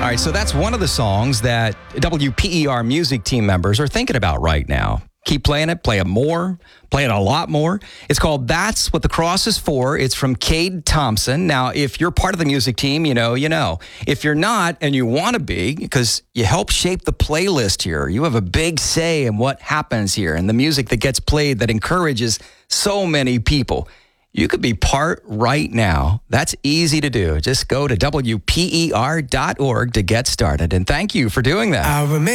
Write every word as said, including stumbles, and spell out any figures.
All right, so that's one of the songs that W P E R music team members are thinking about right now. Keep playing it, play it more, play it a lot more. It's called That's What the Cross Is For. It's from Cade Thompson. Now, if you're part of the music team, you know, you know. If you're not and you want to be, because you help shape the playlist here, you have a big say in what happens here and the music that gets played that encourages so many people. You could be part right now. That's easy to do. Just go to W P E R dot org to get started. And thank you for doing that.